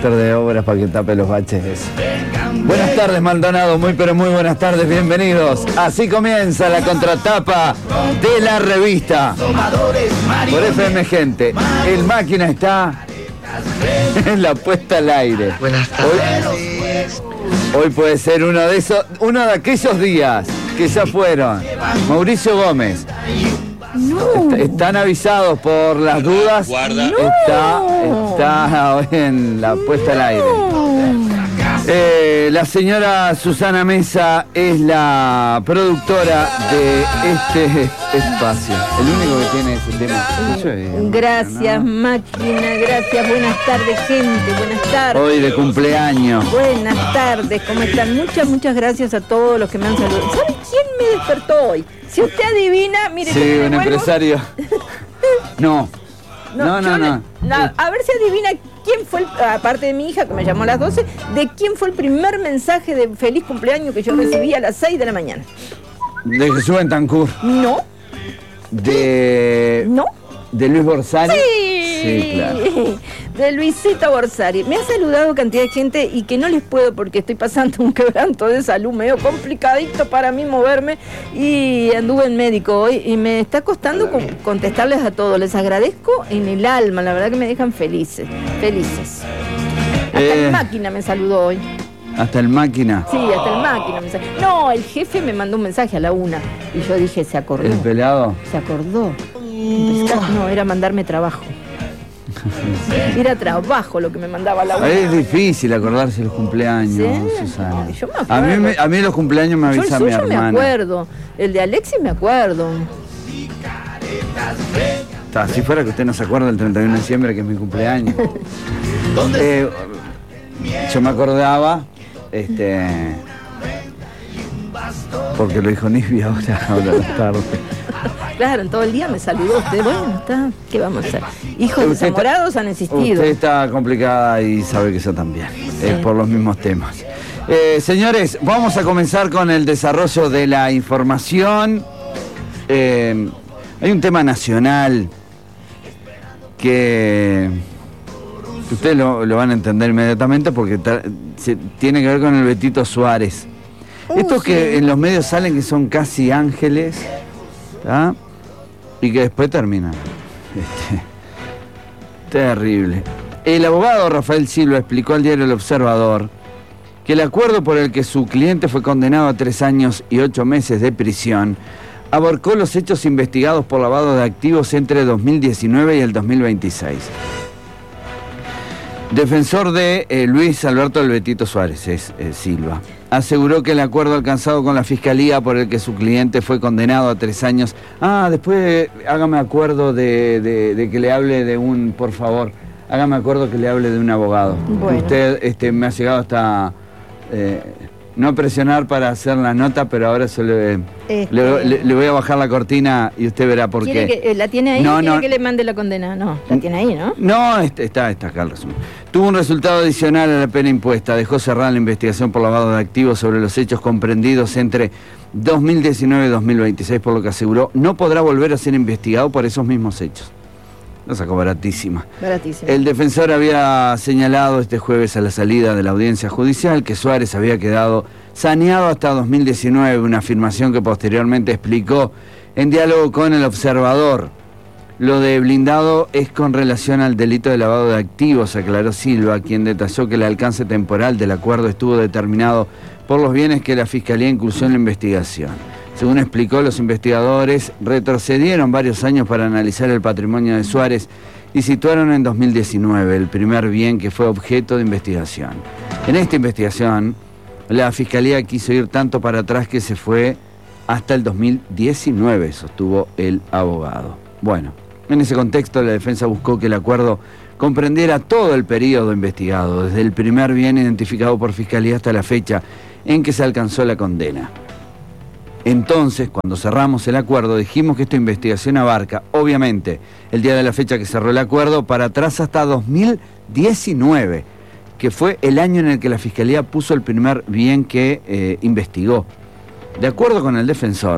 director de obras para que tape los baches. Buenas tardes, Maldonado, muy pero muy buenas tardes, bienvenidos. Así comienza la contratapa de la revista. Por FM Gente, el máquina está en la puesta al aire. Buenas tardes. Hoy puede ser uno de aquellos días que ya fueron. Mauricio Gómez. No. Están avisados por las dudas. Guarda. Está hoy en la puesta al aire. La señora Susana Mesa es la productora de este espacio. El único que tiene ese tema. Gracias, máquina, gracias. Buenas tardes, gente. Buenas tardes. Hoy de cumpleaños. Buenas tardes, ¿cómo están? Muchas gracias a todos los que me han saludado. ¿Saben quién me despertó hoy? Si usted adivina, mire. Sí, un empresario. No. No. A ver si adivina quién fue, aparte de mi hija que me llamó a las 12, de quién fue el primer mensaje de feliz cumpleaños que yo recibí a las 6 de la mañana. De Jesús Bentancur. No. ¿No? ¿De Luis Borsari? Sí, claro. De Luisito Borsari. Me ha saludado cantidad de gente y que no les puedo porque estoy pasando un quebranto de salud medio complicadito para mí moverme y anduve en médico hoy y me está costando contestarles a todos. Les agradezco en el alma, la verdad que me dejan felices. Hasta el máquina me saludó hoy. ¿Hasta el máquina? Sí, hasta el máquina me saludó. No, el jefe me mandó un mensaje a la 1 y yo dije, se acordó. ¿El pelado? Se acordó. No, era mandarme trabajo. Era trabajo lo que me mandaba la 1. Es difícil acordarse los cumpleaños, ¿sí? Susana. Yo me acuerdo. A mí los cumpleaños me avisa mi hermana. Me acuerdo. El de Alexis me acuerdo. Si fuera que usted no se acuerda del 31 de diciembre, que es mi cumpleaños. Yo me acordaba, porque lo dijo Nisbi ahora tarde. Claro, en todo el día me saludó usted. Bueno, está, ¿qué vamos a hacer? Hijos desamorados han existido. Usted está complicada y sabe que yo también, por los mismos temas. Señores, vamos a comenzar con el desarrollo de la información. Hay un tema nacional que ustedes lo van a entender inmediatamente porque tiene que ver con el Betito Suárez. Estos que en los medios salen que son casi ángeles, ¿ah? Y que después terminan. Terrible. El abogado Rafael Silva explicó al diario El Observador que el acuerdo por el que su cliente fue condenado a 3 años y 8 meses de prisión abarcó los hechos investigados por lavado de activos entre 2019 y el 2026. Defensor de Luis Alberto del Betito Suárez, Silva, aseguró que el acuerdo alcanzado con la Fiscalía por el que su cliente fue condenado a 3 años... después hágame acuerdo de que le hable de un... Por favor, hágame acuerdo que le hable de un abogado. Bueno. Usted me ha llegado hasta... no presionar para hacer la nota, pero ahora le voy a bajar la cortina y usted verá por qué. ¿La tiene ahí? ¿Quiere que le mande la condena? No, la tiene ahí, ¿no? No, está acá el resumen. Tuvo un resultado adicional a la pena impuesta. Dejó cerrada la investigación por lavado de activos sobre los hechos comprendidos entre 2019 y 2026, por lo que aseguró no podrá volver a ser investigado por esos mismos hechos. Lo sacó baratísima. El defensor había señalado este jueves a la salida de la audiencia judicial que Suárez había quedado saneado hasta 2019, una afirmación que posteriormente explicó en diálogo con El Observador. Lo de blindado es con relación al delito de lavado de activos, aclaró Silva, quien detalló que el alcance temporal del acuerdo estuvo determinado por los bienes que la Fiscalía incluyó en la investigación. Según explicó, los investigadores retrocedieron varios años para analizar el patrimonio de Suárez y situaron en 2019 el primer bien que fue objeto de investigación. En esta investigación, la Fiscalía quiso ir tanto para atrás que se fue hasta el 2019, sostuvo el abogado. Bueno, en ese contexto la defensa buscó que el acuerdo comprendiera todo el periodo investigado, desde el primer bien identificado por Fiscalía hasta la fecha en que se alcanzó la condena. Entonces, cuando cerramos el acuerdo, dijimos que esta investigación abarca, obviamente, el día de la fecha que cerró el acuerdo, para atrás hasta 2019, que fue el año en el que la Fiscalía puso el primer bien que investigó. De acuerdo con el defensor,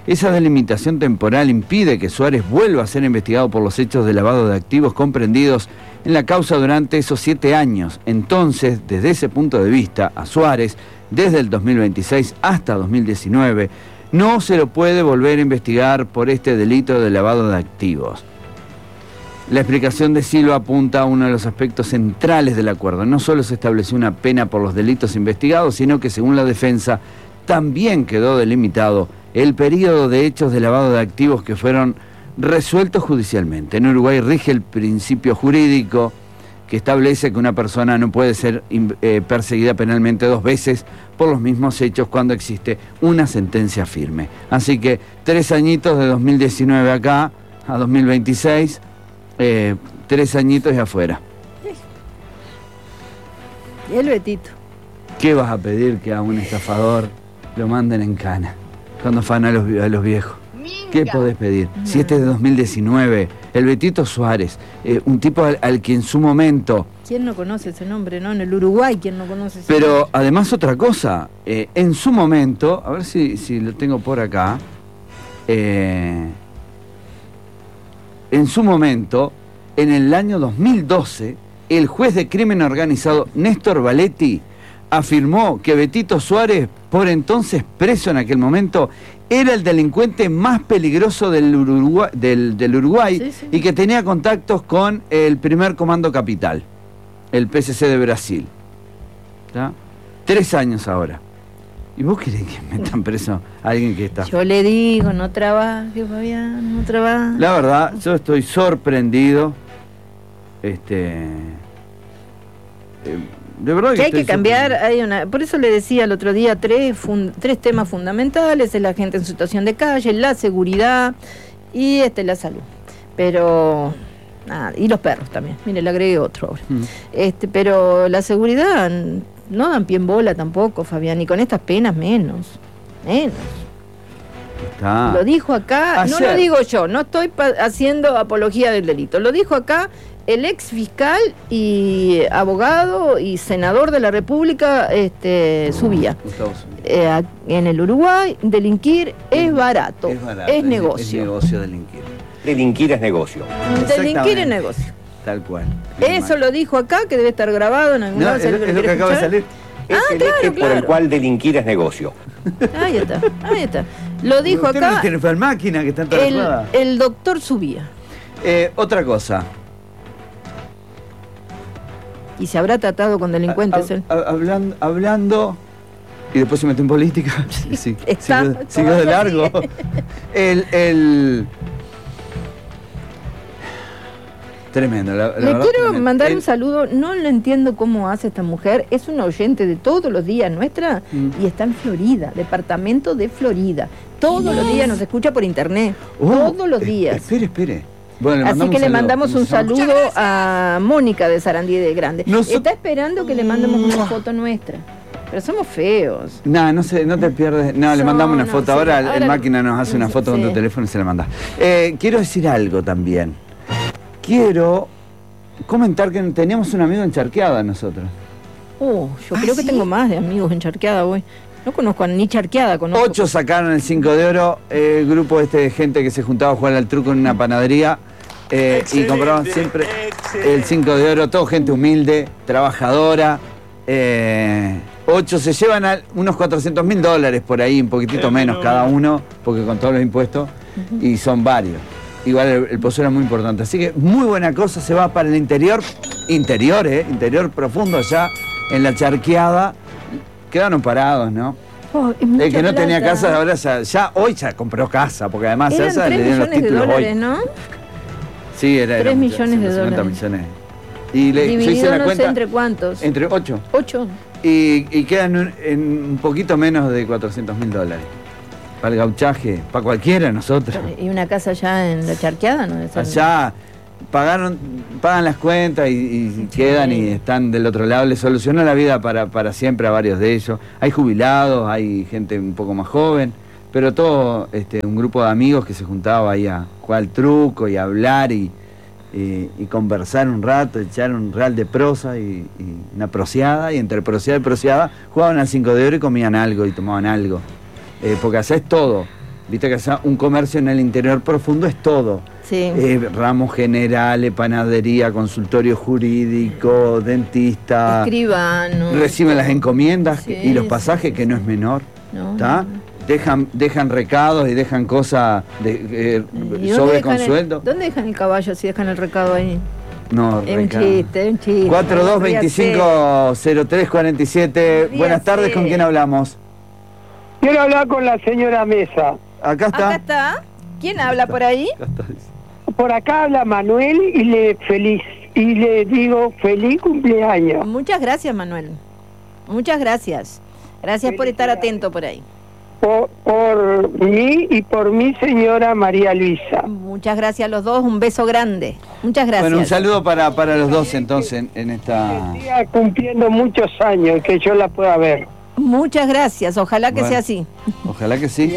Esa delimitación temporal impide que Suárez vuelva a ser investigado por los hechos de lavado de activos comprendidos en la causa durante esos 7 años. Entonces, desde ese punto de vista, a Suárez, desde el 2026 hasta 2019, no se lo puede volver a investigar por este delito de lavado de activos. La explicación de Silva apunta a uno de los aspectos centrales del acuerdo. No solo se estableció una pena por los delitos investigados, sino que, según la defensa, también quedó delimitado el periodo de hechos de lavado de activos que fueron resueltos judicialmente. En Uruguay rige el principio jurídico que establece que una persona no puede ser perseguida penalmente 2 veces por los mismos hechos cuando existe una sentencia firme. Así que 3 añitos de 2019 acá a 2026, 3 añitos y afuera. Y el Betito. ¿Qué vas a pedir que a un estafador lo manden en cana cuando afana a los viejos? ¿Qué podés pedir? Si este es de 2019, el Betito Suárez, un tipo al que en su momento... ¿Quién no conoce ese nombre, no? En el Uruguay, ¿quién no conoce ese Pero nombre? además otra cosa, en su momento, a ver si lo tengo por acá, en su momento, en el año 2012, el juez de crimen organizado Néstor Valetti afirmó que Betito Suárez, por entonces preso en aquel momento, era el delincuente más peligroso del Uruguay Sí, sí. y que tenía contactos con el primer comando capital, el PCC de Brasil. ¿Tá? 3 años ahora. ¿Y vos querés que metan preso a alguien que está? Yo le digo, no trabaje, Fabián, no trabaje. La verdad, yo estoy sorprendido. De verdad Que hay que estoy cambiar, sorprendido. por eso le decía el otro día 3 temas fundamentales: es la gente en situación de calle, la seguridad y la salud. Pero nada, y los perros también. Mire, le agregué otro ahora. Pero la seguridad no dan pie en bola tampoco, Fabián, y con estas penas menos. Está. Lo dijo acá, no lo digo yo, no estoy haciendo apología del delito, lo dijo acá el ex fiscal y abogado y senador de la República, Subía. En el Uruguay, delinquir es barato, es negocio. Es negocio delinquir. Delinquir es negocio. Delinquir es negocio. Tal cual. Eso lo dijo acá, que debe estar grabado en algún No, lado. es lo que acaba de salir. Es el eje por el cual delinquir es negocio. Ahí está. Lo dijo Usted no acá tiene máquina que está enterrada. el doctor Subía. Otra cosa. Y se habrá tratado con delincuentes. Hablando y después se metió en política. Sí, sigo de largo. Tremendo. Le quiero mandar un saludo. No lo entiendo cómo hace esta mujer. Es una oyente de todos los días nuestra y está en Florida, departamento de Florida. Todos los días nos escucha por internet. Todos los días. Espere. Bueno, así que le mandamos un saludo a Mónica de Sarandí de Grande. Está esperando que le mandemos una foto nuestra. Pero somos feos. No te pierdes. No, le mandamos una foto. Ahora el máquina nos hace una foto con tu teléfono y se la manda. Quiero decir algo también. Quiero comentar que teníamos un amigo en Charqueada nosotros. Yo creo que tengo más de amigos en Charqueada hoy. No conozco ni Charqueada, conozco. 8 sacaron el 5 de oro. El grupo de gente que se juntaba a jugar al truco en una panadería. Y compraban siempre el 5 de oro. Todo gente humilde, trabajadora. 8 se llevan unos $400.000 por ahí, un poquitito menos cada uno, porque con todos los impuestos. Y son varios. Igual el pozo era muy importante. Así que muy buena cosa, se va para el interior profundo allá en la Charqueada. Quedaron parados, ¿no? El que no tenía casa ahora hoy ya compró casa, porque además ya le dieron los títulos hoy. ¿No? Sí, era 3 millones de dólares. Millones. Y dividido no sé entre cuántos. Entre 8. 8. Y quedan en un poquito menos de $400.000. Para el gauchaje, para cualquiera de nosotros. ¿Y una casa allá en la Charqueada? ¿No? Allá pagan las cuentas y quedan y están del otro lado. Les solucionó la vida para siempre a varios de ellos. Hay jubilados, hay gente un poco más joven, pero todo un grupo de amigos que se juntaba ahí a jugar al truco y a hablar y conversar un rato, echar un real de prosa y una proseada, y entre proseada y proseada jugaban al 5 de oro y comían algo y tomaban algo. Porque allá es todo Viste que un comercio en el interior profundo es todo. Sí. Ramos generales, panadería, consultorio jurídico, dentista. Escribano. Reciben las encomiendas Sí, y los pasajes, que no es menor. ¿Está? No. Dejan recados y dejan cosas sobre con sueldo. ¿Dónde dejan el caballo si dejan el recado ahí? No, Es un chiste. 4225-0347. Buenas tardes, ¿con quién hablamos? Quiero hablar con la señora Mesa. Acá está. Acá está. ¿Quién habla por ahí? Acá está. Por acá habla Manuel y le digo feliz cumpleaños. Muchas gracias, Manuel. Muchas gracias. Gracias por estar atento por ahí. Por mí y por mi señora María Luisa. Muchas gracias a los dos. Un beso grande. Muchas gracias. Bueno, un saludo para los dos entonces en esta... Que siga cumpliendo muchos años y que yo la pueda ver. Muchas gracias. Ojalá que Bueno, sea así. Ojalá que sí.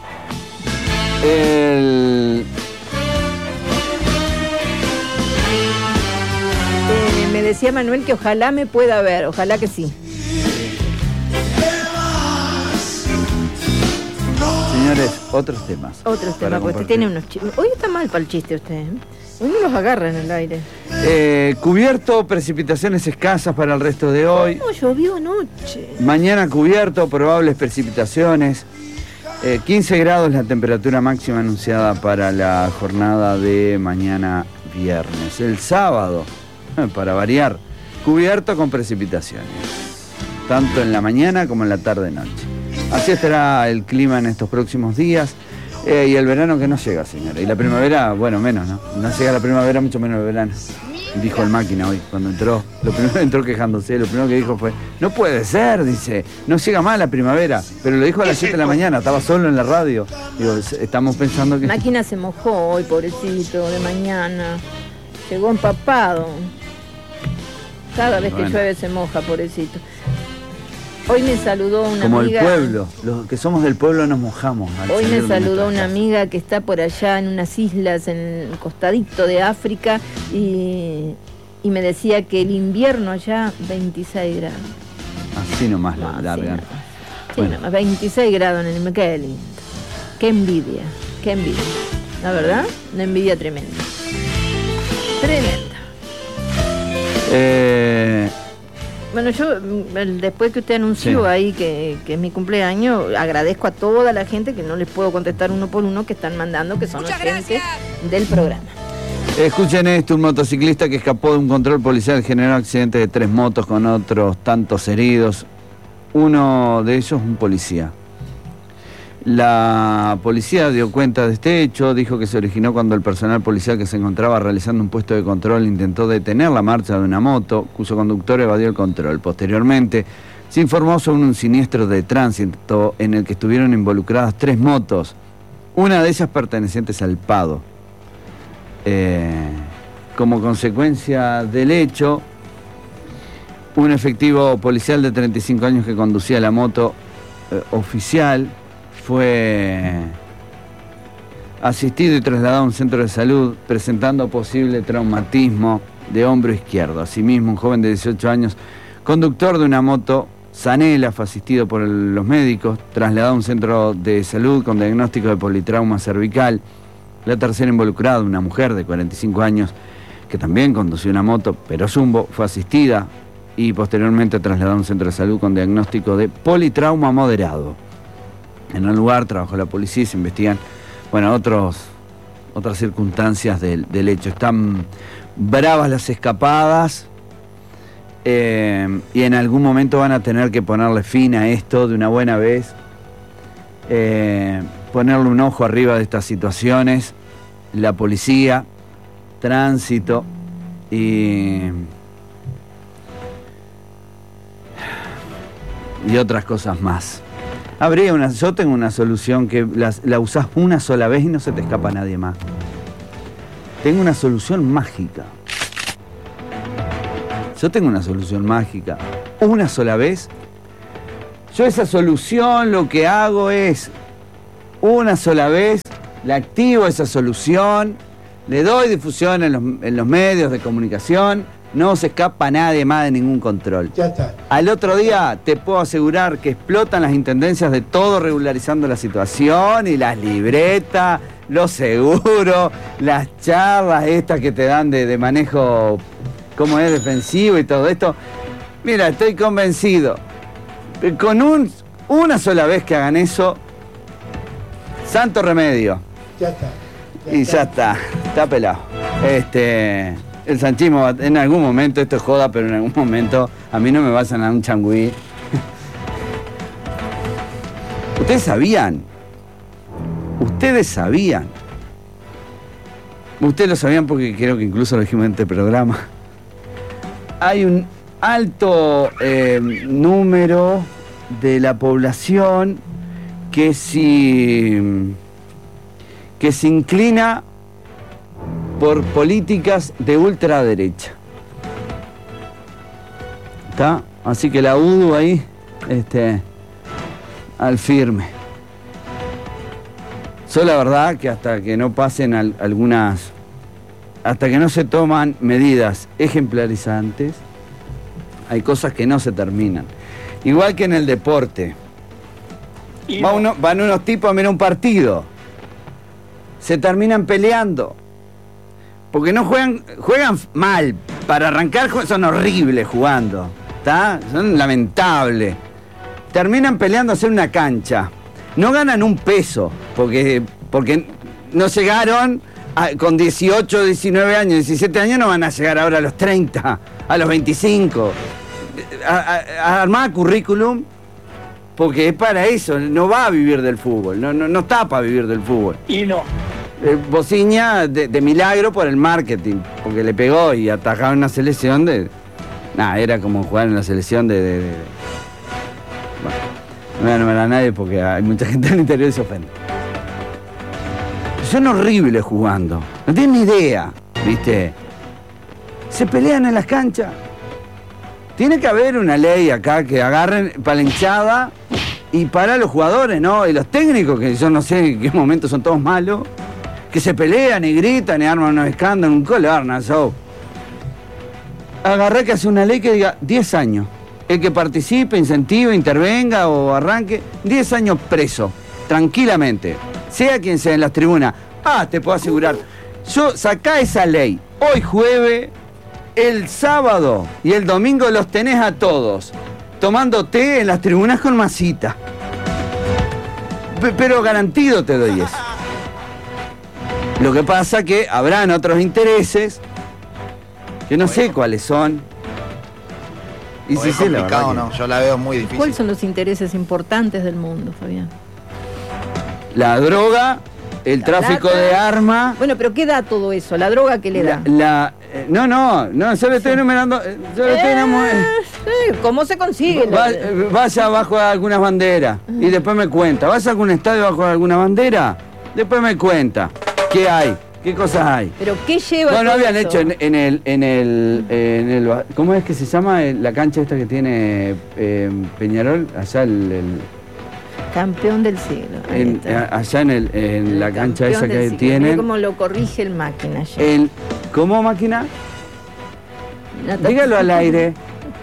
Me decía Manuel que ojalá me pueda ver. Ojalá que sí. Señores, otros temas. Otros para temas, porque compartir. tiene unos chistes. Hoy está mal para el chiste usted, ¿eh? Hoy no los agarra en el aire. Cubierto, precipitaciones escasas para el resto de hoy. No, llovió anoche. Mañana cubierto, probables precipitaciones. 15 grados la temperatura máxima anunciada para la jornada de mañana viernes. El sábado, para variar, cubierto con precipitaciones, tanto en la mañana como en la tarde-noche. Así estará el clima en estos próximos días. Y el verano que no llega, señora. Y la primavera, bueno, menos, ¿no? No llega la primavera, mucho menos el verano. Dijo el máquina hoy, cuando entró. Lo primero entró quejándose, lo primero que dijo fue, no puede ser, dice, no llega más la primavera. Pero lo dijo a las 7 de la mañana, estaba solo en la radio. Digo, estamos pensando que... Máquina se mojó hoy, pobrecito, de mañana. Llegó empapado. Cada vez que llueve se moja, pobrecito. Hoy me saludó una como amiga... el pueblo, los que somos del pueblo nos mojamos. Hoy me saludó una amiga que está por allá en unas islas, en el costadito de África, y me decía que el invierno allá, 26 grados. Así nomás No, lo largan. sí, Bueno. nomás, 26 grados en el qué lindo. Qué envidia, qué envidia. La verdad, una envidia tremenda. Tremenda. Bueno, yo después que usted anunció Sí. ahí que es mi cumpleaños, agradezco a toda la gente que no les puedo contestar uno por uno, que están mandando, que son oyentes del programa. Escuchen esto, un motociclista que escapó de un control policial generó accidente de 3 motos con otros tantos heridos. Uno de ellos, un policía. La policía dio cuenta de este hecho, dijo que se originó cuando el personal policial que se encontraba realizando un puesto de control intentó detener la marcha de una moto, cuyo conductor evadió el control. Posteriormente, se informó sobre un siniestro de tránsito en el que estuvieron involucradas 3 motos, una de ellas pertenecientes al Pado. Como consecuencia del hecho, un efectivo policial de 35 años que conducía la moto oficial fue asistido y trasladado a un centro de salud presentando posible traumatismo de hombro izquierdo. Asimismo, un joven de 18 años, conductor de una moto Zanela, fue asistido por los médicos, trasladado a un centro de salud con diagnóstico de politrauma cervical. La tercera involucrada, una mujer de 45 años, que también condució una moto, pero Zumbo, fue asistida y posteriormente trasladada a un centro de salud con diagnóstico de politrauma moderado. En el lugar trabajó la policía y se investigan, bueno, otras circunstancias del hecho. Están bravas las escapadas y en algún momento van a tener que ponerle fin a esto de una buena vez, ponerle un ojo arriba de estas situaciones, la policía, tránsito y otras cosas más. Yo tengo una solución que la usás una sola vez y no se te escapa nadie más. Tengo una solución mágica. Yo tengo una solución mágica. Una sola vez. Yo esa solución lo que hago es, una sola vez, la activo esa solución, le doy difusión en los medios de comunicación No se escapa nadie más de ningún control. Ya está. Al otro día te puedo asegurar que explotan las intendencias de todo regularizando la situación y las libretas, los seguros, las charlas estas que te dan de manejo, cómo es defensivo y todo esto. Mira, estoy convencido. Con una sola vez que hagan eso, santo remedio. Ya está. Ya está pelado. El sanchismo en algún momento, esto es joda, pero en algún momento a mí no me vas a dar un changüí. Ustedes sabían. Ustedes lo sabían porque creo que incluso lo dijimos en este programa. Hay un alto número de la población que se inclina por políticas de ultraderecha. ¿Está? Así que la UDU ahí, al firme. Yo la verdad que hasta que no pasen hasta que no se toman medidas ejemplarizantes, hay cosas que no se terminan. Igual que en el deporte. Van unos tipos a mirar un partido. Se terminan peleando. Porque no juegan mal. Para arrancar son horribles jugando. ¿Está? Son lamentables. Terminan peleándose en una cancha. No ganan un peso. Porque no llegaron con 18, 19 años, 17 años, no van a llegar ahora a los 30, a los 25. A armar currículum. Porque es para eso. No va a vivir del fútbol. No está para vivir del fútbol. Y no. Bociña de milagro por el marketing, porque le pegó y atajaba en una selección era como jugar en la selección Bueno, no voy a nombrar a nadie porque hay mucha gente en el interior y se ofende. Son horribles jugando, no tienen ni idea, ¿viste? Se pelean en las canchas. Tiene que haber una ley acá que agarren para la hinchada y para los jugadores, ¿no? Y los técnicos, que yo no sé en qué momento son todos malos, que se pelean y gritan y arman unos escándalos, un colorna, Agarré que hace una ley que diga 10 años. El que participe, incentive, intervenga o arranque, 10 años preso, tranquilamente. Sea quien sea en las tribunas. Te puedo asegurar. Sacá esa ley. Hoy jueves, el sábado y el domingo los tenés a todos tomando té en las tribunas con masita. Pero garantido te doy eso. Lo que pasa que habrán otros intereses que no sé cuáles son. Y si es complicado, no, yo la veo muy difícil. ¿Cuáles son los intereses importantes del mundo, Fabián? La droga, el tráfico de armas. Bueno, pero ¿qué da todo eso? ¿La droga qué le da? No, yo le estoy enumerando. ¿Cómo se consigue? Vaya bajo algunas banderas y después me cuenta. ¿Vas a algún estadio bajo alguna bandera? Después me cuenta. ¿Qué hay? ¿Qué cosas hay? ¿Pero qué lleva? Bueno, habían hecho en el ¿cómo es que se llama la cancha esta que tiene Peñarol? Allá el campeón del siglo. Allá en la cancha esa que tienen. Mira cómo lo corrige el máquina. ¿Cómo máquina? Dígalo al aire.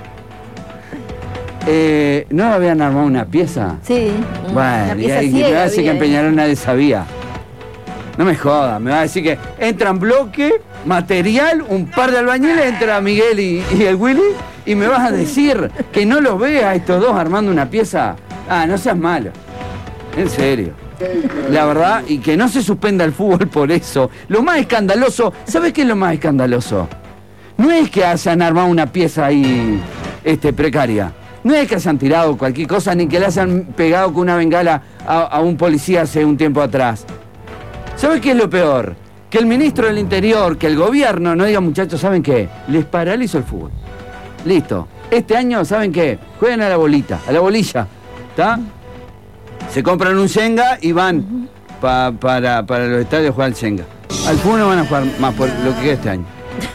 ¿No habían armado una pieza? Sí. Bueno, una pieza y me va a decir que en Peñarol nadie sabía. No me jodas, me va a decir que entran bloque, material, un par de albañiles, entra Miguel y el Willy, y me vas a decir que no los ve a estos dos armando una pieza. No seas malo. En serio. La verdad, y que no se suspenda el fútbol por eso. Lo más escandaloso, ¿sabes qué es lo más escandaloso? No es que hayan armado una pieza ahí precaria. No es que hayan tirado cualquier cosa, ni que le hayan pegado con una bengala a un policía hace un tiempo atrás. ¿Sabes qué es lo peor? Que el ministro del Interior, que el gobierno no diga, muchachos, ¿saben qué? Les paralizo el fútbol. Listo. Este año, ¿saben qué? Juegan a la bolita, a la bolilla. ¿Está? Se compran un Shenga y van para los estadios a jugar al Shenga. Al fútbol no van a jugar más por lo que queda este año.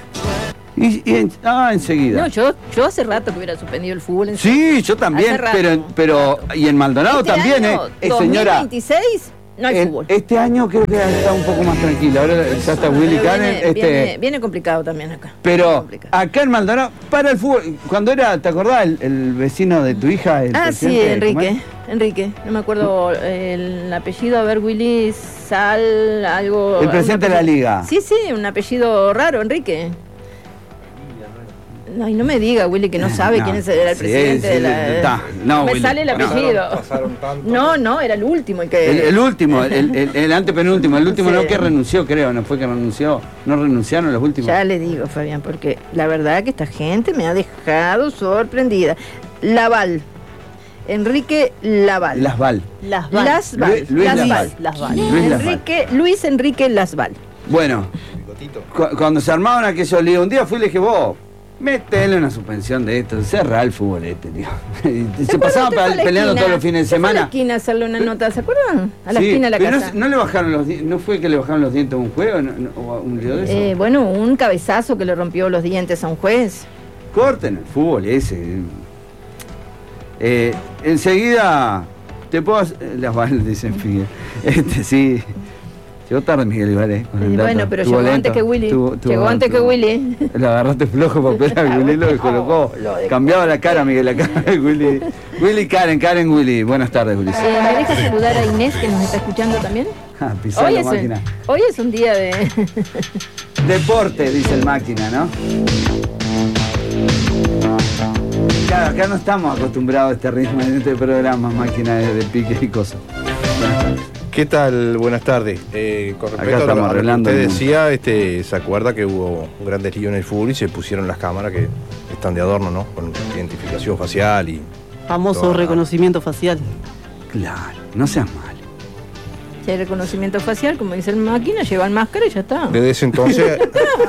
Enseguida. No, yo hace rato que hubiera suspendido el fútbol. Sí, yo también, pero y en Maldonado también, año, señora. 2026, No hay fútbol. Este año creo que está un poco más tranquilo. Ahora ya está Willy Cannon. Viene complicado también acá. Pero acá en Maldonado, para el fútbol, cuando era, ¿te acordás el vecino de tu hija? Sí, Enrique. No me acuerdo el apellido, a ver, Willy Sal, algo. El presidente de la liga. Sí, un apellido raro, Enrique. No, y no me diga, Willy, que no sabe quién era el presidente de la... No, me Willy, sale el apellido. No, era el último. El último, el antepenúltimo. El último no que renunció, creo. No fue que renunció. No renunciaron los últimos. Ya le digo, Fabián, porque la verdad que esta gente me ha dejado sorprendida. Laval. Enrique Laval. Lasval. Luis Enrique Lasval. Bueno, cuando se armaban aquellos líos, un día fui y le dije, vos, métele una suspensión de esto, cerrá el fútbol tío. Se pasaban peleando todos los fines de semana. A la esquina hacerle una nota, ¿se acuerdan? A la esquina de la casa. No le bajaron los dientes, ¿no fue que le bajaron los dientes a un juez o un lío de eso? Bueno, un cabezazo que le rompió los dientes a un juez. Corten el fútbol ese. Enseguida te puedo hacer... Las balas dicen Figueroa. Sí. Llegó tarde Miguel Ibaré. Bueno, pero llegó antes que Willy. Llegó antes que Willy. Lo agarraste flojo papel, Willy lo descolocó. Cambiaba la cara, Miguel, la cara de Willy. Willy, Karen, Willy. Buenas tardes, Willy. ¿Me dejas saludar a Inés, que nos está escuchando también? Pisar la máquina. Hoy es un día de... Deporte, dice el máquina, ¿no? Claro, acá no estamos acostumbrados a este ritmo en este programa, máquina de piques y cosas. ¿Qué tal? Buenas tardes. Con respecto a lo que usted decía, se acuerda que hubo un gran lío en el fútbol y se pusieron las cámaras que están de adorno, ¿no? Con identificación facial y... Famoso reconocimiento facial. Claro, no seas mal. Si hay reconocimiento facial, como dice el máquina, llevan máscara y ya está. Desde ese entonces...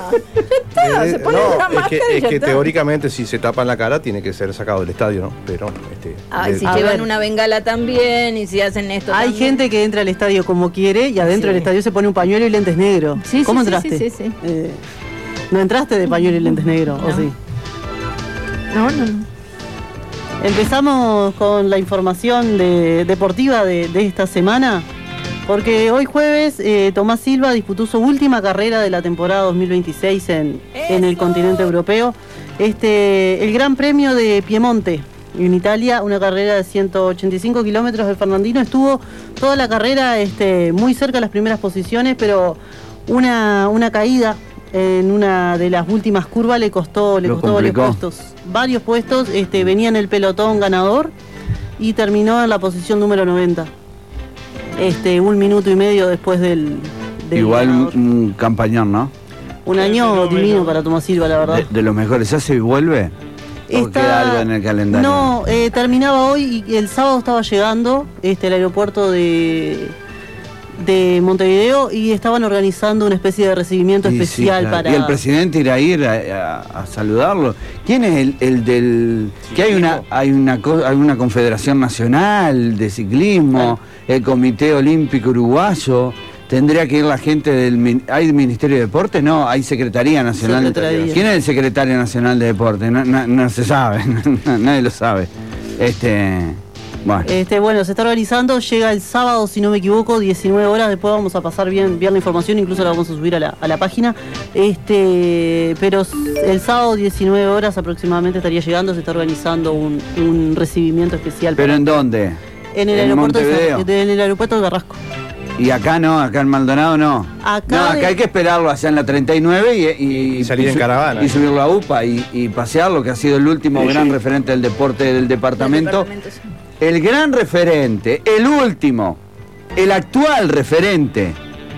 ya está, se pone una máscara y ya es que está. Teóricamente si se tapan la cara tiene que ser sacado del estadio, ¿no? Pero... si llevan una bengala también y si hacen esto hay también. Gente que entra al estadio como quiere y adentro del estadio se pone un pañuelo y lentes negros. ¿Cómo entraste? Sí. ¿No entraste de pañuelo y lentes negros? No. ¿O sí? No. Empezamos con la información deportiva de esta semana, porque hoy jueves Tomás Silva disputó su última carrera de la temporada 2026 en el continente europeo. El Gran Premio de Piemonte, en Italia, una carrera de 185 kilómetros. El fernandino estuvo toda la carrera muy cerca de las primeras posiciones, pero una caída en una de las últimas curvas le costó varios puestos. Venía en el pelotón ganador y terminó en la posición número 90. 1 minuto y medio después del igual un campañón, ¿no? Un año divino para Tomás Silva, la verdad. De los mejores. ¿Se hace y vuelve? ¿O queda algo en el calendario? No, terminaba hoy y el sábado estaba llegando al aeropuerto de Montevideo y estaban organizando una especie de recibimiento especial para... Y el presidente irá a ir a saludarlo. ¿Quién es el del...? Que hay una confederación nacional de ciclismo, el Comité Olímpico Uruguayo. Tendría que ir la gente del... ¿Hay Ministerio de Deportes? No, hay Secretaría Nacional. ¿Quién es el Secretario Nacional de Deportes? No se sabe, nadie lo sabe. Bueno, se está organizando, llega el sábado, si no me equivoco, 19 horas, después vamos a pasar bien la información, incluso la vamos a subir a la página. Pero el sábado, 19 horas aproximadamente estaría llegando, se está organizando un recibimiento especial. ¿Pero en dónde? En el aeropuerto de Carrasco. Y acá no, acá en Maldonado no. Acá hay que esperarlo allá en la 39 y salir en caravana. Y subirlo a UPA y pasearlo, que ha sido el último gran referente del deporte del departamento. El gran referente, el último, el actual referente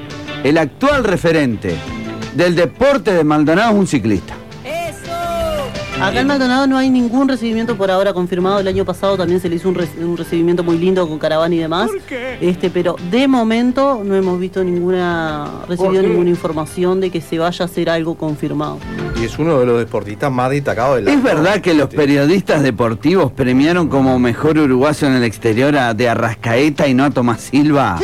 del deporte de Maldonado es un ciclista. Acá en Maldonado no hay ningún recibimiento por ahora confirmado. El año pasado también se le hizo un recibimiento muy lindo con caravana y demás. ¿Por qué? Pero de momento no hemos visto ninguna información de que se vaya a hacer algo confirmado. Y es uno de los deportistas más destacados de la... ¿Es verdad que los periodistas deportivos premiaron como mejor uruguayo en el exterior de Arrascaeta y no a Tomás Silva?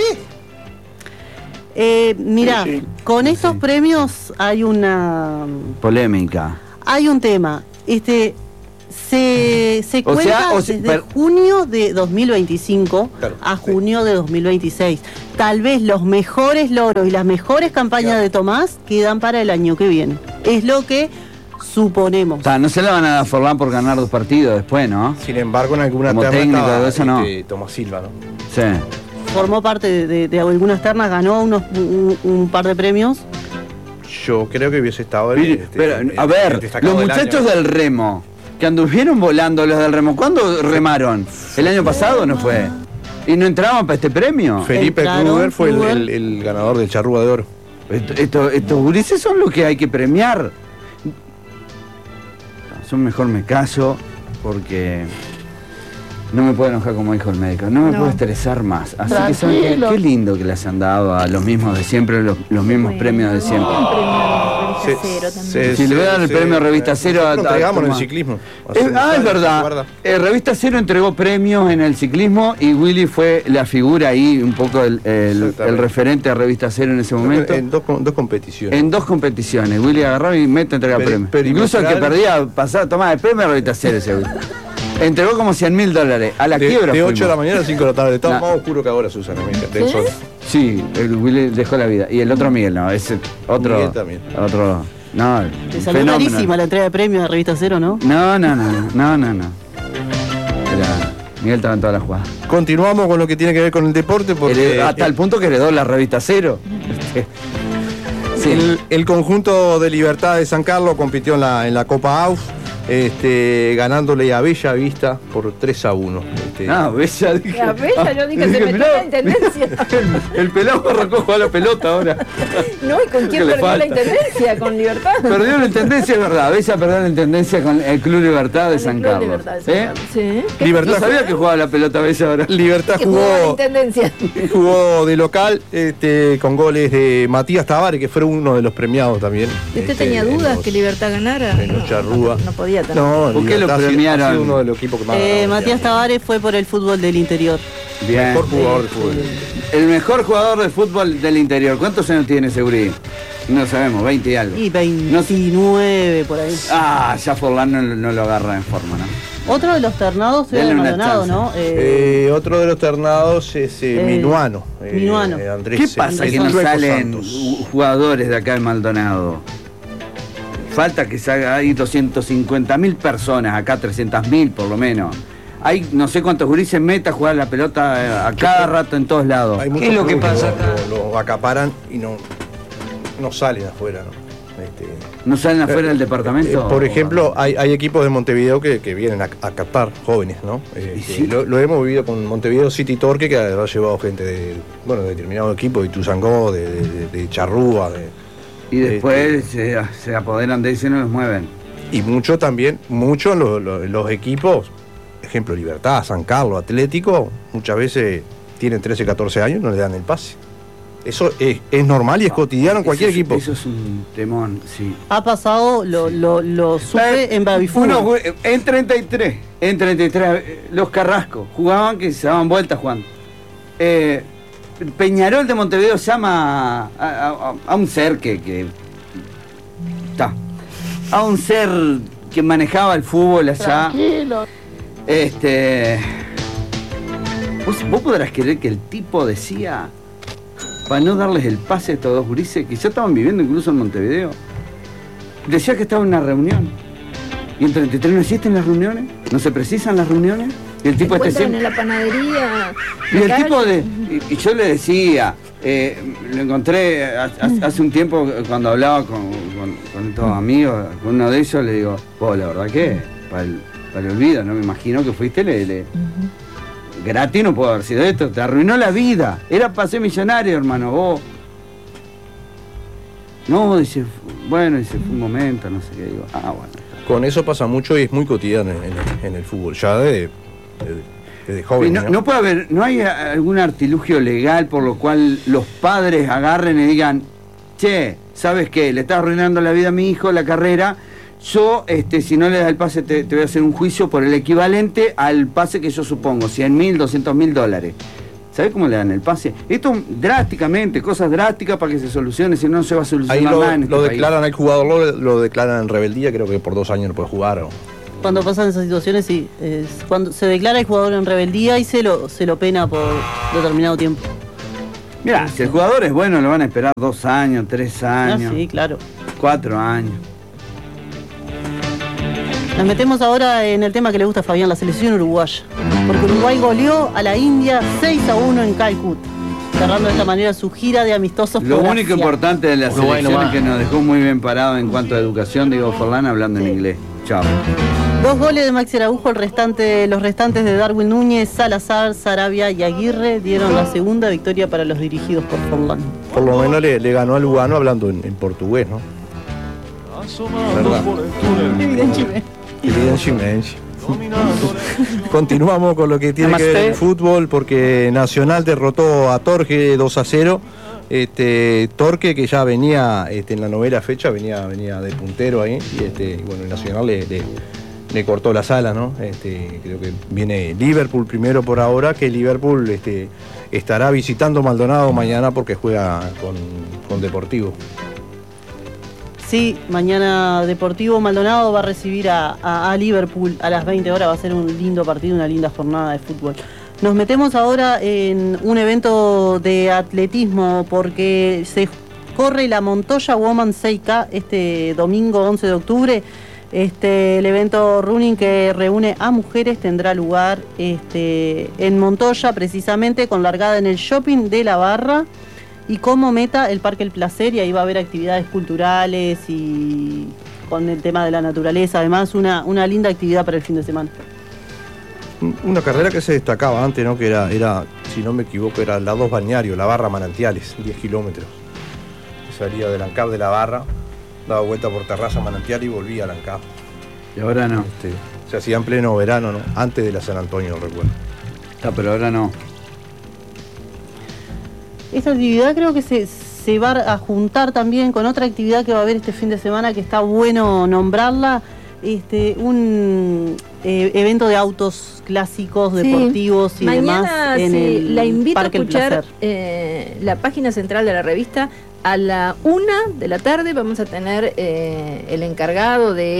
Sí. Mirá, con estos premios hay una... polémica. Hay un tema. Se cuenta desde junio de 2025 a junio de 2026. Tal vez los mejores logros y las mejores campañas de Tomás quedan para el año que viene. Es lo que suponemos. No se la van a dar a Forlán por ganar 2 partidos después, ¿no? Sin embargo, en alguna como técnico de eso no. Tomás Silva, ¿no? Sí. Formó parte de algunas ternas, ganó un par de premios. Yo creo que hubiese estado... Pero, a ver, los muchachos del remo, que anduvieron volando los del remo, ¿cuándo remaron? ¿El año pasado no fue? ¿Y no entraban para este premio? Felipe Kruger fue el ganador del Charrúa de Oro. Estos gurises son los que hay que premiar. Yo mejor me callo porque no me puedo enojar como dijo el médico. No me puedo estresar más. Así que saben qué lindo que les han dado a los mismos de siempre, los mismos premios de siempre. Si le voy a dar el premio Revista Cero a... Lo entregamos en el ciclismo. Es verdad. Revista Cero entregó premios en el ciclismo y Willy fue la figura ahí, un poco el referente a Revista Cero en ese momento. En dos competiciones. En 2 competiciones. Willy agarró y mete a entregar premios. Incluso el que perdía pasaba, tomaba el premio a Revista Cero ese Willy. Entregó como $100.000. A la quiebra de 8 de la mañana a 5 de la tarde. Estaba más oscuro que ahora, Susana. Sí, el Willy dejó la vida. Y el otro Miguel, no, ese otro. Miguel también. Otro. No, te salió carísima la entrega de premios de Revista Cero, ¿no? No. Miguel estaba en todas las jugadas. Continuamos con lo que tiene que ver con el deporte. Porque hasta el punto que heredó la Revista Cero. Sí. El conjunto de Libertad de San Carlos compitió en la Copa AUF. Ganándole a Bella Vista por 3-1. Bella, yo dije, se metió la intendencia. El pelado arrancó a jugar la pelota ahora. No, ¿y con quién perdió la intendencia? ¿Con Libertad? Perdió la intendencia, es verdad. Bella perdió la intendencia con el Club Libertad de San Carlos. Sí. Libertad, no sabía que jugaba la pelota Bella ahora. Libertad jugó de local con goles de Matías Tavares, que fue uno de los premiados también. ¿Usted tenía dudas que Libertad ganara? En los Charrúa. No podía. No, ¿por qué lo premiaron? Ha sido uno de los equipos que más Matías Tavares fue por el fútbol del interior. Bien. Mejor jugador de fútbol. El mejor jugador de fútbol del interior. ¿Cuántos años tiene Segurí? No sabemos, 20 y algo. Y 29 por ahí. Ya Forlán no lo agarra en forma, ¿no? Otro de los ternados era Maldonado, ¿no? Otro de los ternados es Minuano. Andrés, ¿qué pasa que no salen jugadores de acá de Maldonado? Falta que hay 250.000 personas, acá 300.000 por lo menos. Hay no sé cuántos gurises meta a jugar la pelota a cada rato en todos lados. ¿Qué es lo que pasa acá? Lo acaparan y no salen afuera, ¿no? ¿No salen afuera del departamento? Por ejemplo, hay equipos de Montevideo que vienen a captar jóvenes, ¿no? ¿Sí? Lo hemos vivido con Montevideo City Torque, que ha llevado gente de determinado equipo, de Tuzangó, de Charrúa, y después se apoderan de eso y no los mueven. Y muchos los equipos, ejemplo Libertad, San Carlos, Atlético, muchas veces tienen 13, 14 años y no le dan el pase. Eso es normal y es cotidiano en cualquier equipo. Eso es un temón, sí. Ha pasado, lo supe en Babifú. En 33, los Carrasco jugaban que se daban vueltas jugando. Peñarol de Montevideo llama a un ser a un ser que manejaba el fútbol allá. Tranquilo. ¿Vos podrás creer que el tipo decía, para no darles el pase a estos dos gurises que ya estaban viviendo incluso en Montevideo, decía que estaba en una reunión y en 33 no existen las reuniones, no se precisan las reuniones? Y el tipo en la panadería. Y el tipo y yo le decía, lo encontré hace un tiempo cuando hablaba con estos amigos, con uno de ellos, le digo, la verdad que para el olvido, no me imagino que fuiste gratis, no puede haber sido esto, te arruinó la vida, era para ser millonario, hermano, vos. No, dice, fue un momento, no sé qué, digo, bueno. Con eso pasa mucho y es muy cotidiano en el fútbol, ya desde joven. No hay algún artilugio legal por lo cual los padres agarren y digan, che, ¿sabes qué? Le estás arruinando la vida a mi hijo, la carrera. Yo, si no le das el pase, te voy a hacer un juicio por el equivalente al pase que yo supongo, $100.000, $200.000. ¿Sabés cómo le dan el pase? Esto drásticamente, cosas drásticas para que se solucione, si no, no se va a solucionar nada en este país. Declaran al jugador, lo declaran en rebeldía, creo que por 2 años no puede jugar. Cuando pasan esas situaciones, sí. Cuando se declara el jugador en rebeldía y se lo pena por determinado tiempo. Mirá, si el jugador es bueno, lo van a esperar 2 años, 3 años. Sí, claro. 4 años. Nos metemos ahora en el tema que le gusta a Fabián, la selección uruguaya. Porque Uruguay goleó a la India 6-1 en Calcuta, cerrando de esta manera su gira de amistosos. Lo único importante de la selección es que nos dejó muy bien parado en cuanto a educación, Diego Forlán hablando en inglés. Chao. 2 goles de Maxi Araujo, los restantes de Darwin Núñez, Salazar, Sarabia y Aguirre dieron la segunda victoria para los dirigidos por Forlán. Por lo menos le ganó a Lugano hablando en portugués, ¿no? ¿Verdad? Evidentemente. Continuamos con lo que tiene que ver el fútbol, porque Nacional derrotó a Torque 2-0. Torque, que ya venía en la novena fecha, venía de puntero ahí, y bueno, el Nacional le cortó las alas, ¿no? Creo que viene Liverpool primero por ahora, que Liverpool estará visitando Maldonado mañana porque juega con Deportivo. Sí, mañana Deportivo Maldonado va a recibir a Liverpool a las 20 horas. Va a ser un lindo partido, una linda jornada de fútbol. Nos metemos ahora en un evento de atletismo porque se corre la Montoya Woman 6K este domingo 11 de octubre. El evento running que reúne a mujeres tendrá lugar en Montoya, precisamente con largada en el shopping de La Barra. Y como meta el Parque El Placer, y ahí va a haber actividades culturales y con el tema de la naturaleza. Además, una linda actividad para el fin de semana. Una carrera que se destacaba antes, ¿no? Que era, si no me equivoco, era la 2 Balneario, La Barra Manantiales, 10 kilómetros. Salía del Ancap de La Barra, daba vuelta por Terraza Manantial y volvía al Ancap. Y ahora no. Se hacía en pleno verano, ¿no? Antes de la San Antonio, no recuerdo. Pero ahora no. Esta actividad creo que se va a juntar también con otra actividad que va a haber este fin de semana, que está bueno nombrarla, un evento de autos clásicos, deportivos y mañana demás en el la invito Parque a escuchar la página central de la revista. A la 1 de la tarde vamos a tener el encargado de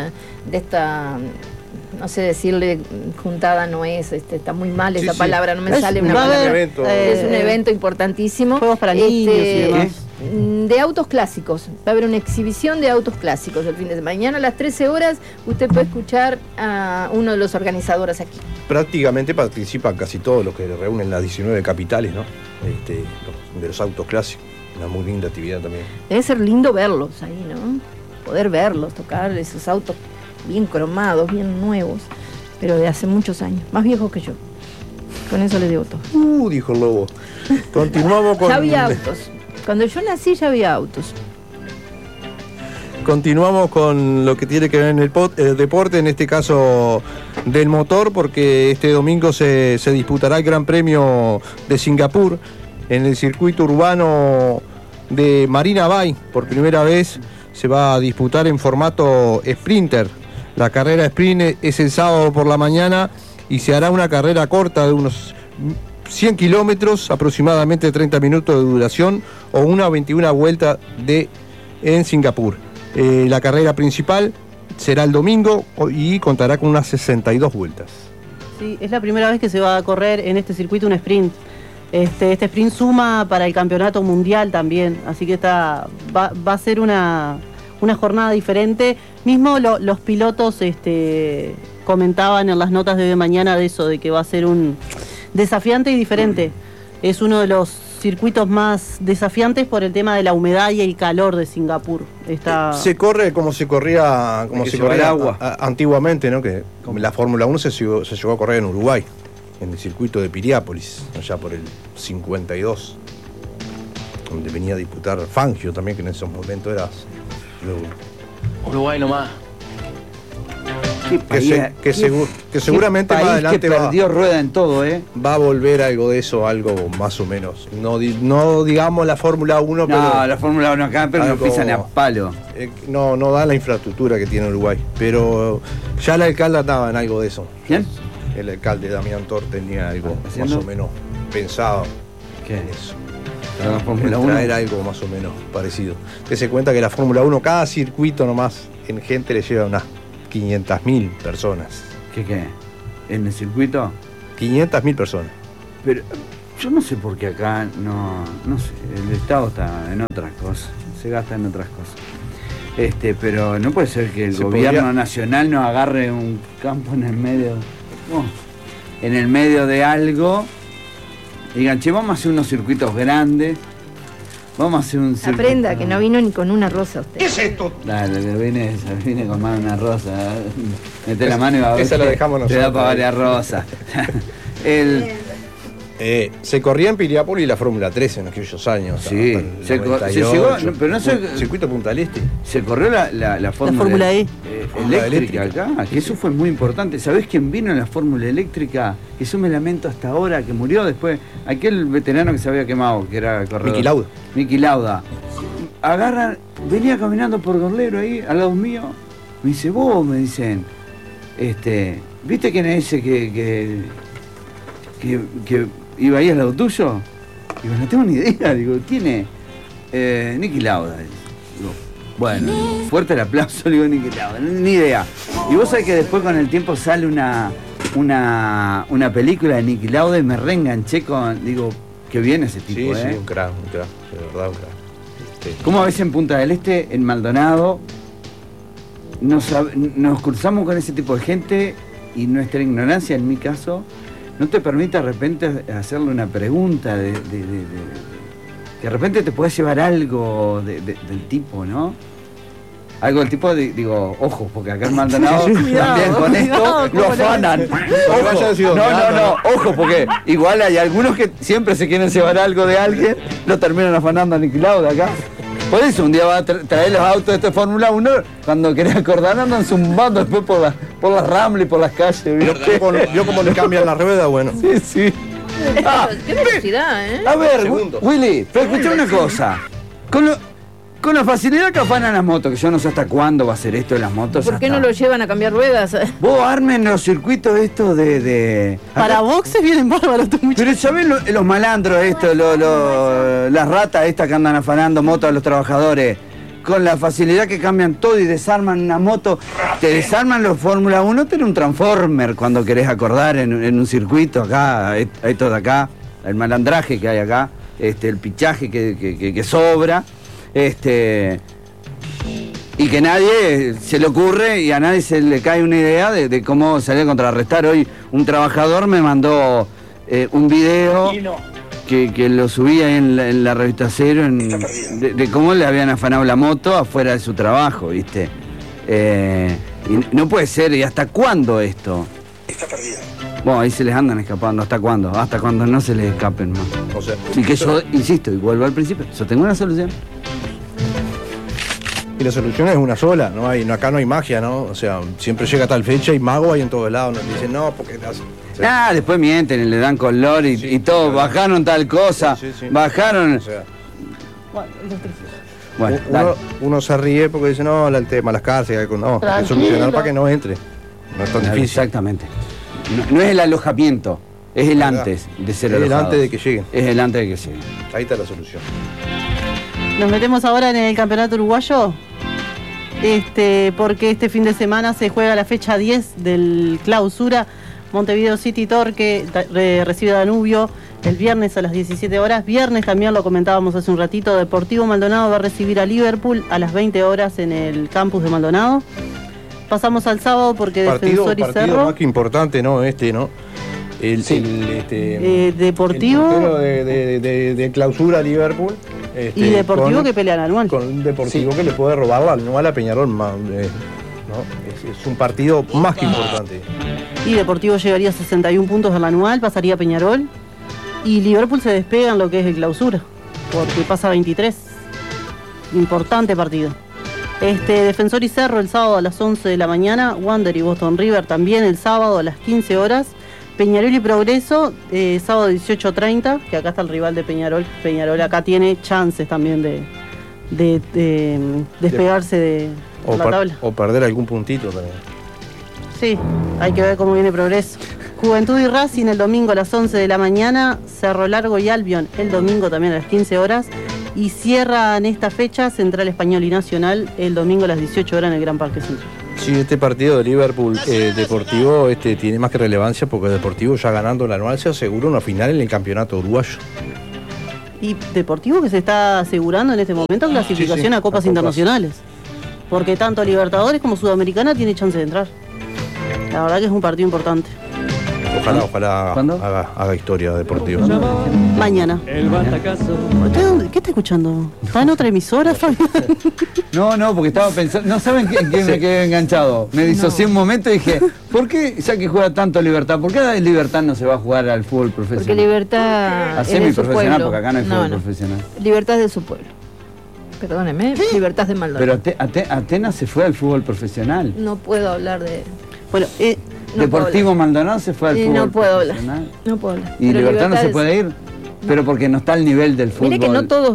esta no sé decirle juntada, no es, está muy mal esa palabra, no me sale una palabra. Es un evento importantísimo. Juegos para niños y demás. De autos clásicos. Va a haber una exhibición de autos clásicos el fin de semana. Mañana a las 13 horas usted puede escuchar a uno de los organizadores aquí. Prácticamente participan casi todos los que reúnen las 19 capitales, ¿no? De los autos clásicos. Una muy linda actividad también. Debe ser lindo verlos ahí, ¿no? Poder verlos, tocar esos autos bien cromados, bien nuevos, pero de hace muchos años, más viejos que yo. Con eso le digo todo. Dijo el lobo. Continuamos con... Ya había autos. Cuando yo nací ya había autos. Continuamos con lo que tiene que ver en el deporte, en este caso del motor, porque este domingo se disputará el Gran Premio de Singapur en el circuito urbano de Marina Bay. Por primera vez se va a disputar en formato sprinter. La carrera sprint es el sábado por la mañana y se hará una carrera corta de unos 100 kilómetros, aproximadamente 30 minutos de duración, o una 21 vuelta en Singapur. La carrera principal será el domingo y contará con unas 62 vueltas. Sí, es la primera vez que se va a correr en este circuito un sprint. Este sprint suma para el campeonato mundial también, así que va a ser una jornada diferente. Mismo los pilotos comentaban en las notas de mañana de eso, de que va a ser un desafiante y diferente. Es uno de los circuitos más desafiantes por el tema de la humedad y el calor de Singapur. Se corre como se corría agua antiguamente, ¿no? Que la Fórmula 1 se llegó a correr en Uruguay, en el circuito de Piriápolis, allá por el 52, donde venía a disputar Fangio también, que en esos momentos era Uruguay nomás. Que seguramente más adelante que perdió rueda en todo, va a volver algo de eso, algo más o menos. No digamos la Fórmula 1, pero... No, la Fórmula 1 acá, pero no pisan a palo. No da la infraestructura que tiene Uruguay, pero ya el alcalde andaba en algo de eso. ¿Quién? El alcalde Damián Tor tenía algo más o menos pensado en eso. Pero la Fórmula 1 era algo más o menos parecido. Te se cuenta que la Fórmula 1, cada circuito nomás, en gente le lleva unas 500.000 personas. ¿Qué? ¿En el circuito? 500.000 personas. Pero yo no sé por qué acá no sé, el Estado está en otras cosas, se gasta en otras cosas. Pero no puede ser que el gobierno nacional nos agarre un campo en el medio de algo y digan, che, vamos a hacer unos circuitos grandes. Vamos a hacer un circuito. Aprenda que no vino ni con una rosa usted. ¿Qué es esto? Dale, vine con más una rosa. Mete la mano y va a ver. Esa la dejamos nosotros. Te da para varias rosas. Se corría en Piriápolis la Fórmula 3 en aquellos años. Sí, se llegó, pero no se... Circuito Punta del Este. Se corrió la Fórmula E. Eléctrica acá, que eso fue muy importante. ¿Sabés quién vino en la Fórmula Eléctrica? Que yo me lamento hasta ahora, que murió después. Aquel veterano que se había quemado, que era corredor. Miki Lauda. Venía caminando por Gorlero ahí, al lado mío. Me dice, vos, me dicen, ¿viste quién es ese que iba ahí al lado tuyo? Digo, no tengo ni idea. Digo, ¿quién es? Niki Lauda. Digo, bueno, fuerte el aplauso, digo, Niki Lauda, ni idea. Y vos sabés que después con el tiempo sale una película de Niki Lauda y me reenganché con, digo, qué bien ese tipo, Sí, un crack, de verdad un crack. ¿Cómo a veces en Punta del Este, en Maldonado, nos cruzamos con ese tipo de gente y nuestra ignorancia, en mi caso, no te permite de repente hacerle una pregunta que de repente te puede llevar algo del tipo, ¿no? Algo del tipo, digo, ojo, porque acá en Maldonado también con esto lo afanan. Ojo, porque igual hay algunos que siempre se quieren llevar algo de alguien, lo terminan afanando a Niki Lauda acá. Por eso un día va a traer los autos de Fórmula 1, cuando querés acordar andan zumbando después por las Ramblas y por las calles. Yo como le cambian la rueda, bueno. Sí. Qué velocidad, ¿eh? A ver, Willy, pero escuchá una cosa. Con la facilidad que afanan las motos, que yo no sé hasta cuándo va a ser esto de las motos. ¿Por qué no lo llevan a cambiar ruedas? Vos armen los circuitos estos de... Para boxes vienen bárbaros. Pero ¿sabés los malandros estos, las ratas estas que andan afanando motos a los trabajadores? Con la facilidad que cambian todo y desarman una moto, te desarman los Fórmula 1, tenés un Transformer cuando querés acordar en un circuito acá, esto de acá, el malandraje que hay acá, el pichaje que sobra. Y que nadie se le ocurre y a nadie se le cae una idea de cómo salir a contrarrestar. Hoy un trabajador me mandó un video que lo subía en la revista Cero de cómo le habían afanado la moto afuera de su trabajo, ¿viste? Y no puede ser. ¿Y hasta cuándo esto? Está perdida. Bueno, ahí se les andan escapando. ¿Hasta cuándo? Hasta cuando no se les escapen más. O sea, y que yo, insisto, y vuelvo al principio, yo tengo una solución. Y la solución es una sola, acá no hay magia, ¿no? O sea, siempre llega a tal fecha y mago hay en todos lados. Nos dicen, no, porque... Después mienten y le dan color y todo. Bajaron tal cosa, bajaron... O sea, bueno, uno se ríe porque dice, no, el tema, las cárceles, no, hay que solucionar para que no entre. No es tan difícil. Exactamente. No es el alojamiento, es el antes de ser alojados. Es el antes de que lleguen. Es el antes de que lleguen. Ahí está la solución. Nos metemos ahora en el campeonato uruguayo, porque este fin de semana se juega la fecha 10 del Clausura. Montevideo City Torque recibe a Danubio el viernes a las 17 horas. Viernes también, lo comentábamos hace un ratito, Deportivo Maldonado va a recibir a Liverpool a las 20 horas en el campus de Maldonado. Pasamos al sábado porque Defensor y Cerro... Partido más que importante, ¿no? ¿no? Deportivo... El de Clausura Liverpool. Y Deportivo que pelea al anual. Con un Deportivo que le puede robar la anual a Peñarol. ¿No? Es un partido más que importante. Y Deportivo llegaría a 61 puntos al anual, pasaría a Peñarol. Y Liverpool se despega en lo que es el Clausura, porque pasa a 23. Importante partido. Defensor y Cerro el sábado a las 11 de la mañana. Wander y Boston River también el sábado a las 15 horas. Peñarol y Progreso, sábado 18:30, que acá está el rival de Peñarol. Peñarol acá tiene chances también de despegarse de la tabla. O perder algún puntito también. Sí, hay que ver cómo viene Progreso. Juventud y Racing el domingo a las 11 de la mañana. Cerro Largo y Albion el domingo también a las 15 horas. Y cierran esta fecha Central Español y Nacional el domingo a las 18 horas en el Gran Parque Central. Sí, este partido de Liverpool Deportivo tiene más que relevancia porque Deportivo ya ganando el anual se asegura una final en el campeonato uruguayo. Y Deportivo que se está asegurando en este momento clasificación a copas internacionales. Porque tanto Libertadores como Sudamericana tiene chance de entrar. La verdad que es un partido importante. Ojalá haga historia Deportivo. Mañana. ¿Qué está escuchando? ¿Está en otra emisora, Fabián? No, porque estaba pensando, no saben en qué me quedé enganchado. Me disocié un momento y dije, ¿por qué, ya que juega tanto Libertad, por qué Libertad no se va a jugar al fútbol profesional? Porque Libertad es de su pueblo. Porque acá no hay fútbol profesional. Libertad es de su pueblo. Perdóneme, Libertad es de Maldonado. Pero Atenas se fue al fútbol profesional. No puedo hablar de... Bueno, Deportivo Maldonado se fue al fútbol profesional. No puedo hablar. ¿Y Libertad no se puede ir? Pero porque no está al nivel del fútbol. Mire que no todos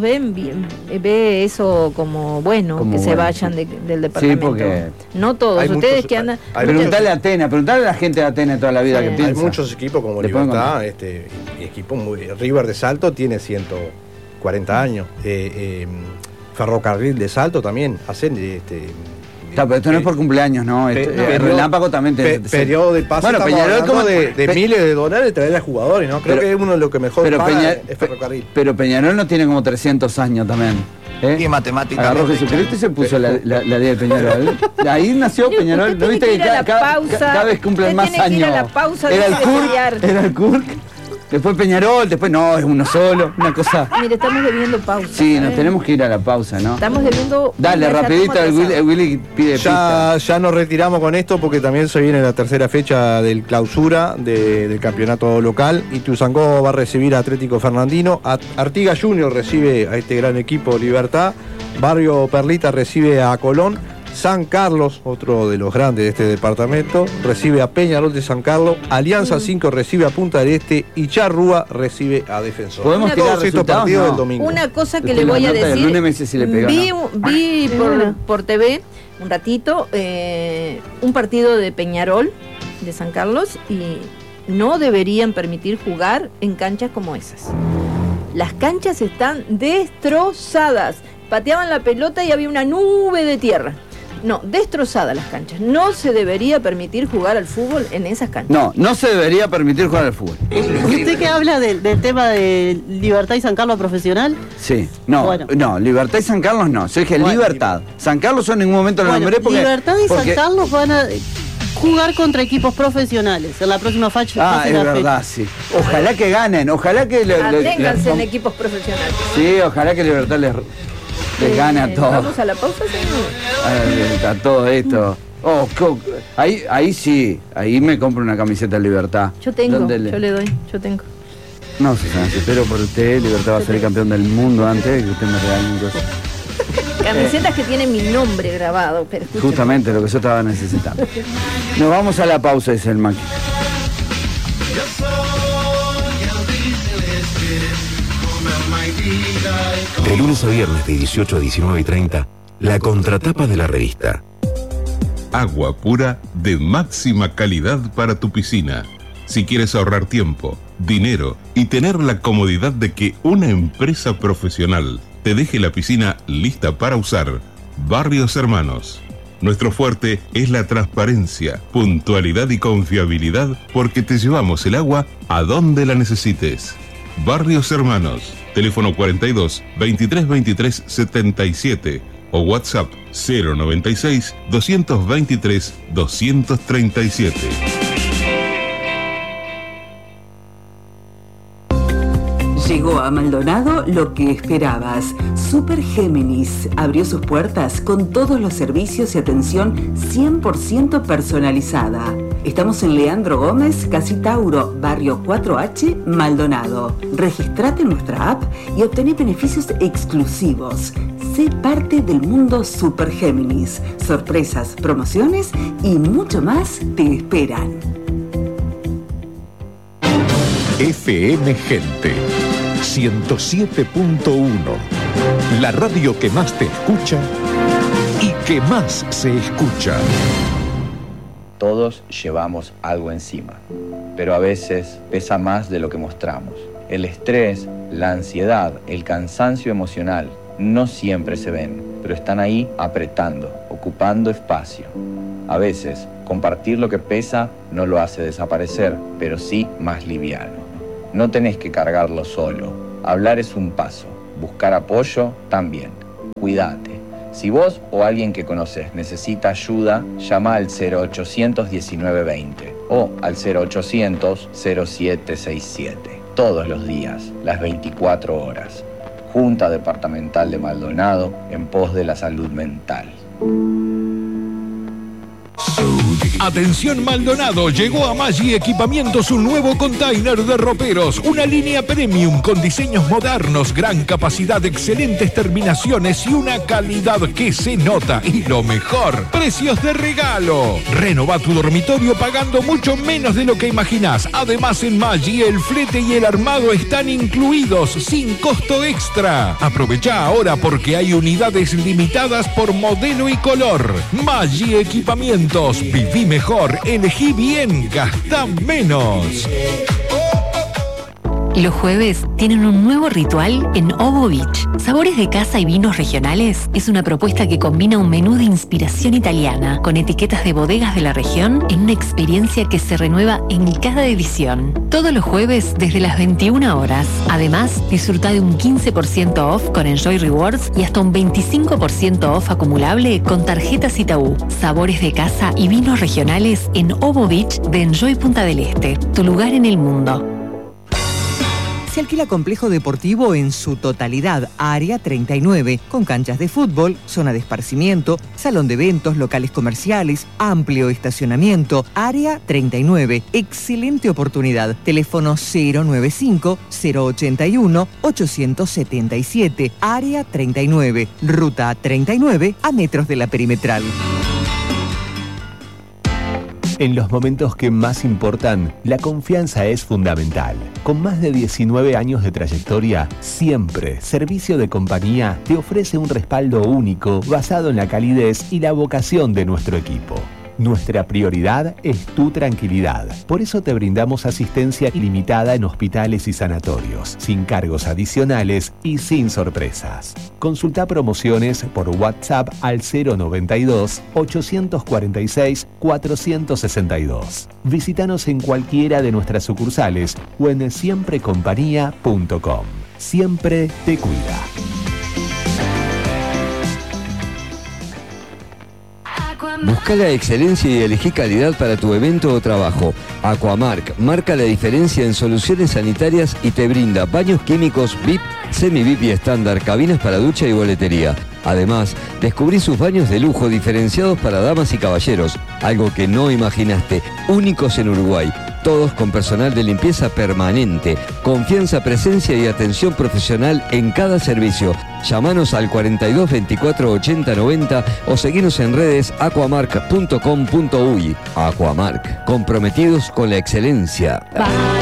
ve eso como bueno, como que se vayan del departamento. Sí, porque no todos, ustedes que andan... Preguntale a Atenas, preguntale a la gente de Atenas toda la vida que piensa. Hay muchos equipos como Libertad, equipo River de Salto tiene 140 años. Ferrocarril de Salto también hacen pero esto no es por cumpleaños, ¿no? El Relámpago también periodo de paso. Bueno, Peñarol como de miles de dólares traer a jugadores, ¿no? Creo que es uno de los que mejor paga es Ferrocarril. Pero Peñarol no tiene como 300 años también. Y matemáticamente. Agarró Jesucristo y se puso la ley de Peñarol. Ahí nació Peñarol. ¿No viste que cada vez cumplen más años? Era el Kurk. Después Peñarol, después no, es uno solo, una cosa. Mire, estamos debiendo pausa. Sí, nos tenemos que ir a la pausa, ¿no? Estamos debiendo... Dale, rapidito, el Willy pide pista. Ya nos retiramos con esto porque también se viene la tercera fecha del clausura del campeonato local. Ituzaingó va a recibir a Atlético Fernandino. Artigas Junior recibe a este gran equipo Libertad. Barrio Perlita recibe a Colón. San Carlos, otro de los grandes de este departamento, recibe a Peñarol de San Carlos. Alianza 5 recibe a Punta del Este y Charrúa recibe a Defensor. Podemos tirar estos partidos del domingo. Una cosa que le voy a decir. Vi por TV un ratito un partido de Peñarol de San Carlos y no deberían permitir jugar en canchas como esas. Las canchas están destrozadas. Pateaban la pelota y había una nube de tierra. No, destrozadas las canchas. No se debería permitir jugar al fútbol en esas canchas. No se debería permitir jugar al fútbol. ¿Usted que habla del tema de Libertad y San Carlos profesional? Sí, no, Libertad y San Carlos no. Yo dije Libertad. San Carlos yo en ningún momento lo nombré porque... Libertad y San Carlos van a jugar contra equipos profesionales en la próxima fecha. Es verdad, sí. Ojalá que ganen, ojalá que... Aténganse en equipos profesionales. Sí, ojalá que Libertad les gane a todos. ¿Vamos a la pausa, señor? A todo esto. Ahí sí, ahí me compro una camiseta de Libertad. Yo tengo, yo le doy, yo tengo. No, Susana, si espero por usted, Libertad va a ser el campeón del mundo antes de que usted me regale un cosa. Camisetas que tienen mi nombre grabado, pero escúchame. Justamente lo que yo estaba necesitando. Nos vamos a la pausa, dice el Maqui. De lunes a viernes de 18 a 19:30, la contratapa de la revista. Agua pura de máxima calidad para tu piscina. Si quieres ahorrar tiempo, dinero y tener la comodidad de que una empresa profesional te deje la piscina lista para usar, Barrios Hermanos. Nuestro fuerte es la transparencia, puntualidad y confiabilidad porque te llevamos el agua a donde la necesites. Barrios Hermanos, teléfono 42 23 23 77 o WhatsApp 096 223 237. Llegó a Maldonado lo que esperabas. Super Géminis abrió sus puertas con todos los servicios y atención 100% personalizada. Estamos en Leandro Gómez, Casi Tauro, barrio 4H, Maldonado. Registrate en nuestra app y obtené beneficios exclusivos. Sé parte del mundo Super Géminis. Sorpresas, promociones y mucho más te esperan. FM Gente 107.1, la radio que más te escucha y que más se escucha. Todos llevamos algo encima, pero a veces pesa más de lo que mostramos. El estrés, la ansiedad, el cansancio emocional no siempre se ven, pero están ahí apretando, ocupando espacio. A veces, compartir lo que pesa no lo hace desaparecer, pero sí más liviano. No tenés que cargarlo solo. Hablar es un paso. Buscar apoyo también. Cuídate. Si vos o alguien que conoces necesita ayuda, llama al 0800 1920 o al 0800 0767. Todos los días, las 24 horas. Junta Departamental de Maldonado en pos de la salud mental. Atención Maldonado, llegó a Maggi Equipamientos un nuevo container de roperos, una línea premium con diseños modernos, gran capacidad, excelentes terminaciones y una calidad que se nota. Y lo mejor, precios de regalo. Renova tu dormitorio pagando mucho menos de lo que imaginás. Además en Maggi el flete y el armado están incluidos sin costo extra. Aprovecha ahora porque hay unidades limitadas por modelo y color. Maggi Equipamientos, viví mejor, elegí bien, gastá menos. Los jueves tienen un nuevo ritual en Ovo Beach. Sabores de casa y vinos regionales es una propuesta que combina un menú de inspiración italiana con etiquetas de bodegas de la región en una experiencia que se renueva en cada edición. Todos los jueves desde las 21 horas. Además, disfruta de un 15% off con Enjoy Rewards y hasta un 25% off acumulable con tarjetas Itaú. Sabores de casa y vinos regionales en Ovo Beach de Enjoy Punta del Este. Tu lugar en el mundo. Se alquila complejo deportivo en su totalidad, Área 39, con canchas de fútbol, zona de esparcimiento, salón de eventos, locales comerciales, amplio estacionamiento, Área 39. Excelente oportunidad. Teléfono 095-081-877, Área 39, Ruta 39, a metros de la perimetral. En los momentos que más importan, la confianza es fundamental. Con más de 19 años de trayectoria, siempre Servicio de Compañía te ofrece un respaldo único basado en la calidez y la vocación de nuestro equipo. Nuestra prioridad es tu tranquilidad. Por eso te brindamos asistencia ilimitada en hospitales y sanatorios, sin cargos adicionales y sin sorpresas. Consulta promociones por WhatsApp al 092-846-462. Visítanos en cualquiera de nuestras sucursales o en siemprecompañía.com. Siempre te cuida. Busca la excelencia y elegí calidad para tu evento o trabajo. Aquamark marca la diferencia en soluciones sanitarias y te brinda baños químicos VIP, semi-VIP y estándar, cabinas para ducha y boletería. Además, descubrí sus baños de lujo diferenciados para damas y caballeros, algo que no imaginaste, únicos en Uruguay. Todos con personal de limpieza permanente, confianza, presencia y atención profesional en cada servicio. Llámanos al 42 24 80 90 o seguinos en redes aquamark.com.uy. Aquamark, comprometidos con la excelencia.